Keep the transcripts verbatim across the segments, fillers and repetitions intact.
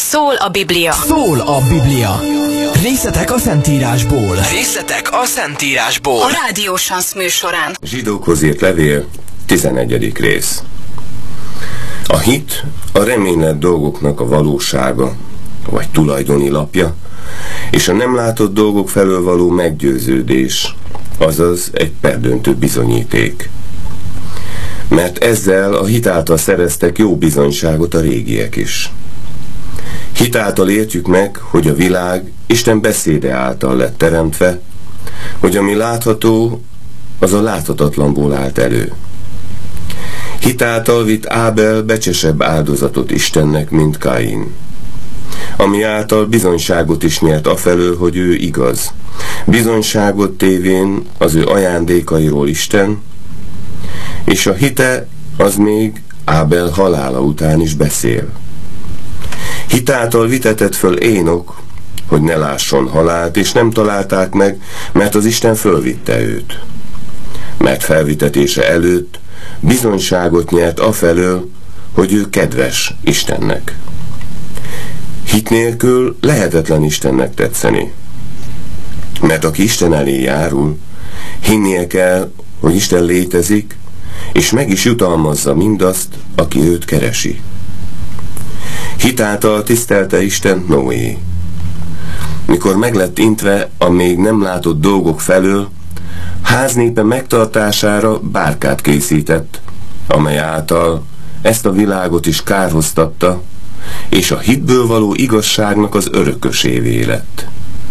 Szól a Biblia. Szól a Biblia. Részletek a Szentírásból. Részletek a Szentírásból. A Rádió Sansz műsorán. Zsidókhoz írt levél, tizenegyedik rész. A hit a reménylett dolgoknak a valósága, vagy tulajdoni lapja, és a nem látott dolgok felől való meggyőződés, azaz egy perdöntő bizonyíték. Mert ezzel a hit által szereztek jó bizonyságot a régiek is. Hit által értjük meg, hogy a világ Isten beszéde által lett teremtve, hogy ami látható, az a láthatatlanból állt elő. Hit által vitt Ábel becsesebb áldozatot Istennek, mint Kain, ami által bizonyságot is nyert afelől, hogy ő igaz. Bizonyságot tévén az ő ajándékairól Isten, és a hite az még Ábel halála után is beszél. Hit által vitetett föl Énok, hogy ne lásson halált, és nem találták meg, mert az Isten fölvitte őt. Mert felvitetése előtt bizonyságot nyert afelől, hogy ő kedves Istennek. Hit nélkül lehetetlen Istennek tetszeni. Mert aki Isten elé járul, hinnie kell, hogy Isten létezik, és meg is jutalmazza mindazt, aki őt keresi. Hit által tisztelte Istent Noé. Mikor meglett intve a még nem látott dolgok felől, háznépe megtartására bárkát készített, amely által ezt a világot is kárhoztatta, és a hitből való igazságnak az örökösévé lett.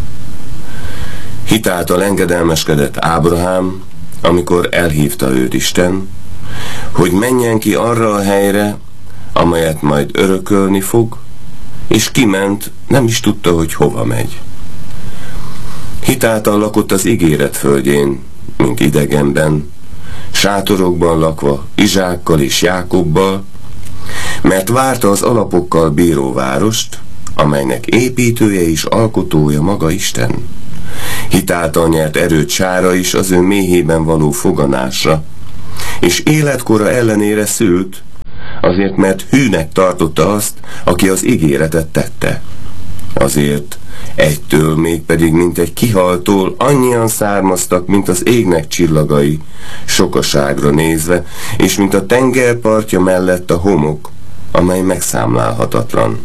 Hit által engedelmeskedett Ábrahám, amikor elhívta őt Isten, hogy menjen ki arra a helyre, amelyet majd örökölni fog, és kiment, nem is tudta, hogy hova megy. Hit által lakott az ígéret földjén, mint idegenben, sátorokban lakva Izsákkal és Jákobbal, mert várta az alapokkal bíró várost, amelynek építője és alkotója maga Isten. Hit által nyert erőt Sára is az ő méhében való foganásra, és életkora ellenére szült, azért mert hűnek tartotta azt, aki az ígéretet tette. Azért egytől, mégpedig mint egy kihaltól annyian származtak, mint az égnek csillagai, sokaságra nézve, és mint a tengerpartja mellett a homok, amely megszámlálhatatlan.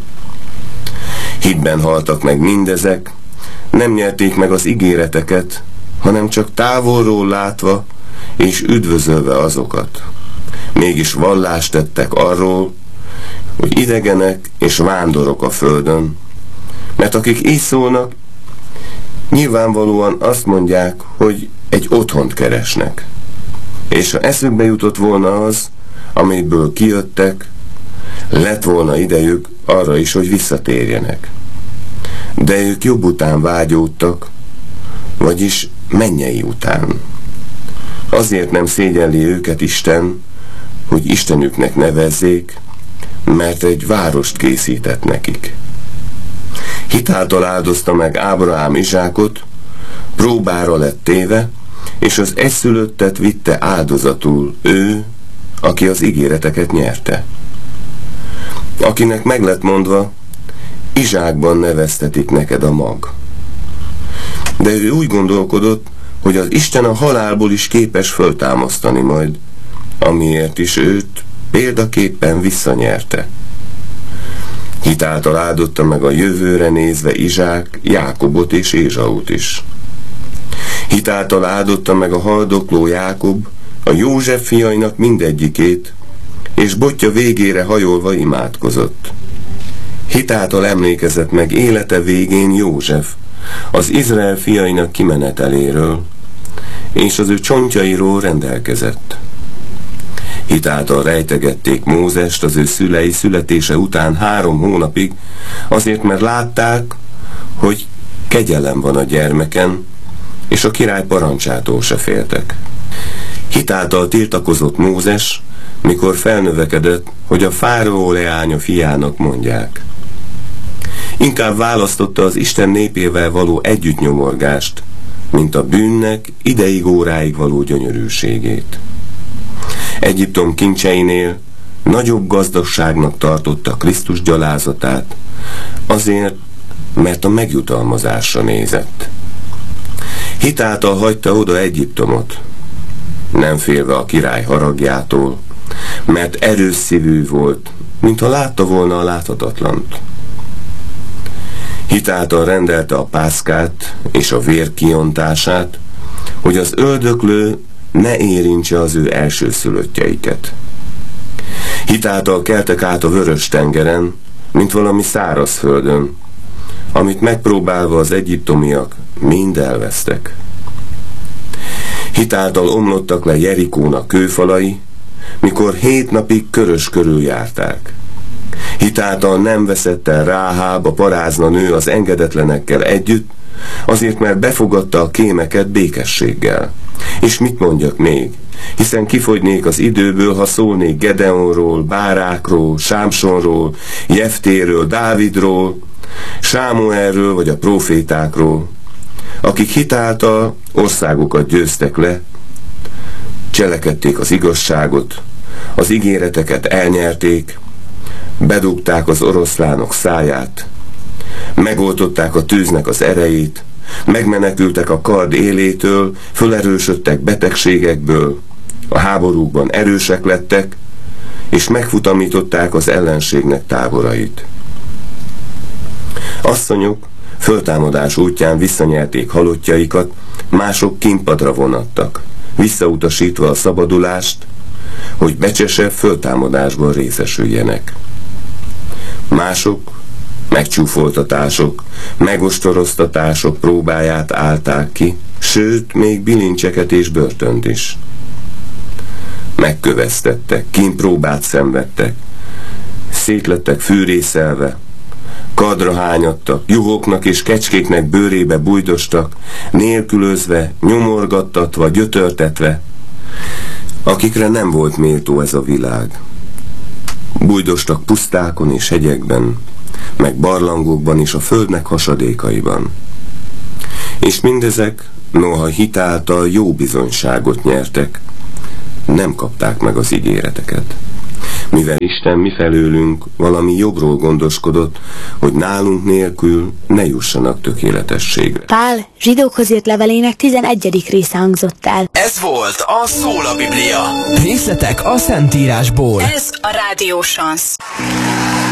Hitben haltak meg mindezek, nem nyerték meg az ígéreteket, hanem csak távolról látva és üdvözölve azokat. Mégis vallást tettek arról, hogy idegenek és vándorok a földön, mert akik így szólnak, nyilvánvalóan azt mondják, hogy egy otthont keresnek. És ha eszükbe jutott volna az, amiből kijöttek, lett volna idejük arra is, hogy visszatérjenek. De ők jobb után vágyódtak, vagyis mennyei után. Azért nem szégyelli őket Isten, hogy Istenüknek nevezzék, mert egy várost készített nekik. Hit által áldozta meg Ábrahám Izsákot, próbára lett téve, és az egyszülöttet vitte áldozatul ő, aki az ígéreteket nyerte. Akinek meg lett mondva, Izsákban neveztetik neked a mag. De ő úgy gondolkodott, hogy az Isten a halálból is képes föltámasztani majd, amiért is őt példaképpen visszanyerte. Hit által áldotta meg a jövőre nézve Izsák, Jákobot és Ézsaut is. Hit által áldotta meg a haldokló Jákob a József fiainak mindegyikét, és botja végére hajolva imádkozott. Hit által emlékezett meg élete végén József, az Izrael fiainak kimeneteléről, és az ő csontjairól rendelkezett. Hit által rejtegették Mózest az ő szülei születése után három hónapig, azért mert látták, hogy kegyelem van a gyermeken, és a király parancsától se féltek. Hit által tiltakozott Mózes, mikor felnövekedett, hogy a fáraó leánya fiának mondják. Inkább választotta az Isten népével való együttnyomorgást, mint a bűnnek ideig óráig való gyönyörűségét. Egyiptom kincseinél nagyobb gazdagságnak tartotta Krisztus gyalázatát, azért, mert a megjutalmazásra nézett. Hitáltal hagyta oda Egyiptomot, nem félve a király haragjától, mert erős szívű volt, mintha látta volna a láthatatlant. Hitáltal rendelte a pászkát és a vér kiontását, hogy az öldöklő ne érintse az ő elsőszülöttjeiket. Hitáltal keltek át a vörös tengeren, mint valami szárazföldön, amit megpróbálva az egyiptomiak mind elvesztek. Hitáltal omlottak le Jerikónak kőfalai, mikor hét napig körös körül járták. Hitáltal nem veszett el Ráháb, a parázna nő az engedetlenekkel együtt, azért mert befogadta a kémeket békességgel. És mit mondjak még? Hiszen kifogynék az időből, ha szólnék Gedeonról, Bárákról, Sámsonról, Jeftéről, Dávidról, Sámuelről vagy a prófétákról, akik hitáltal országokat győztek le, cselekedték az igazságot, az ígéreteket elnyerték, bedugták az oroszlánok száját, megoltották a tűznek az erejét, megmenekültek a kard élétől, fölerősödtek betegségekből, a háborúkban erősek lettek, és megfutamították az ellenségnek táborait. Asszonyok föltámadás útján visszanyerték halottjaikat, mások kínpadra vonattak, visszautasítva a szabadulást, hogy becsesebb föltámadásban részesüljenek. Mások megcsúfoltatások, megostoroztatások próbáját állták ki, sőt, még bilincseket és börtönt is. Megköveztettek, kínpróbát szenvedtek, szétlettek fűrészelve, kadra hányadtak, juhoknak és kecskéknek bőrébe bújdostak, nélkülözve, nyomorgattatva, gyötörtetve, akikre nem volt méltó ez a világ. Bújdostak pusztákon és hegyekben, meg barlangokban és a földnek hasadékaiban. És mindezek, noha hitáltal jó bizonyságot nyertek, nem kapták meg az ígéreteket. Mivel Isten mifelőlünk valami jobbról gondoskodott, hogy nálunk nélkül ne jussanak tökéletességre. Pál zsidókhoz írt levelének tizenegyedik része hangzott el. Ez volt a Szól a Biblia. Részletek a Szentírásból. Ez a Rádió Sansz.